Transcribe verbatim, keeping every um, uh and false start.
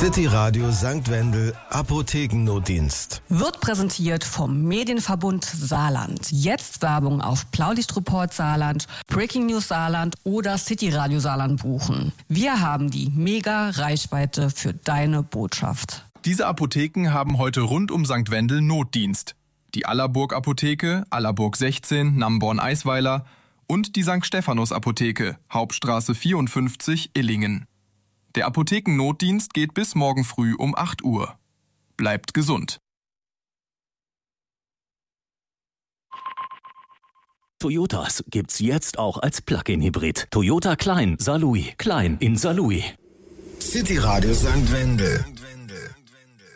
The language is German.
City Radio Sankt Wendel Apothekennotdienst. Wird präsentiert vom Medienverbund Saarland. Jetzt Werbung auf Blaulichtreport Saarland, Breaking News Saarland oder City Radio Saarland buchen. Wir haben die mega Reichweite für deine Botschaft. Diese Apotheken haben heute rund um Sankt Wendel Notdienst. Die Allerburg Apotheke, Allerburg sechzehn, Namborn-Eisweiler und die Sankt Stephanus Apotheke, Hauptstraße vierundfünfzig, Illingen. Der Apothekennotdienst geht bis morgen früh um acht Uhr. Bleibt gesund. Toyotas gibt's jetzt auch als Plug-in-Hybrid. Toyota Klein Saarlouis. Klein in Saarlouis. City Radio Sankt Wendel.